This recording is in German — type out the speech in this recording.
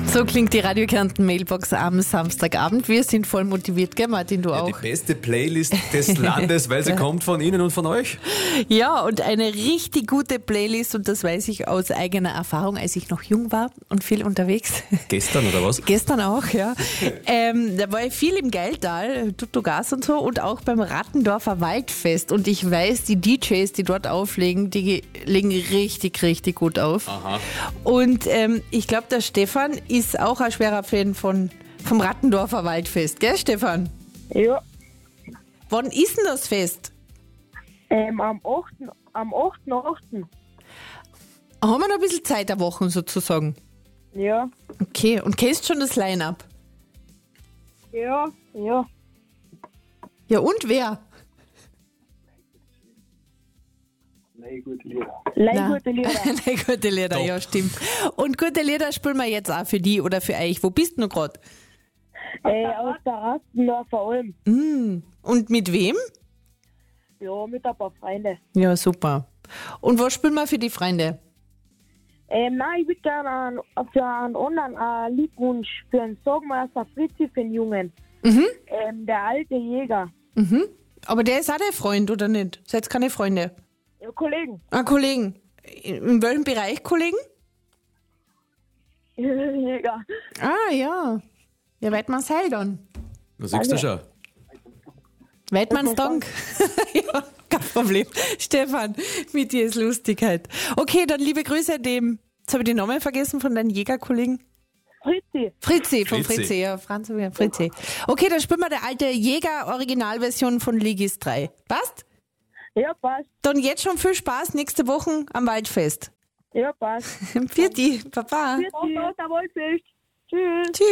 So klingt die Radio Kärnten Mailbox am Samstagabend. Wir sind voll motiviert, gell Martin, du auch? Die beste Playlist des Landes, weil sie kommt von Ihnen und von euch. Ja, und eine richtig gute Playlist, und das weiß ich aus eigener Erfahrung, als ich noch jung war und viel unterwegs. Gestern oder was? Gestern auch, ja. Da war ich viel im Geiltal, Tuttogas und so, und auch beim Rattendorfer Waldfest. Und ich weiß, die DJs, die dort auflegen, die legen richtig, richtig gut auf. Aha. Und ich glaube, der Stefan ist auch ein schwerer Fan vom Rattendorfer Waldfest, gell Stefan? Ja, Wann ist denn das Fest? am 8.8. Haben wir noch ein bisschen Zeit, eine Woche sozusagen. Ja, Okay, und kennst schon das Line-Up? ja. Ja, und wer? Gute Na. Lieder. Nein, gute Lieder, Top. ja, stimmt. Und gute Lieder spielen wir jetzt auch für die oder für euch. Wo bist du noch gerade? Aus der Rattendorfer Alm. Und mit wem? Ja, mit ein paar Freunden. Ja, super. Und was spielen wir für die Freunde? Nein, ich würde gerne für einen anderen Liedwunsch für einen Songmeister Fritzi für den Jungen. Der alte Jäger. Aber der ist auch dein Freund, oder nicht? Seid keine Freunde? Ja, Kollegen. Ah, Kollegen. In welchem Bereich, Kollegen? Jäger. Ah, ja. Ja, Weidmanns Heil dann. Da siehst du schon. Weidmanns Dank. Ja, kein Problem. Stefan, mit dir ist Lustigkeit. Okay, dann liebe Grüße dem, jetzt habe ich den Namen vergessen von deinen Jägerkollegen. Fritzi. Fritzi, von Fritzi. Fritzi, ja, Franz, ja, Fritzi. Okay, dann spielen wir der alte Jäger-Originalversion von Ligis 3. Passt? Ja, passt. Dann jetzt schon viel Spaß nächste Woche am Waldfest. Ja, passt. Pfiat, Baba. Tschüss. Tschüss. Tschüss.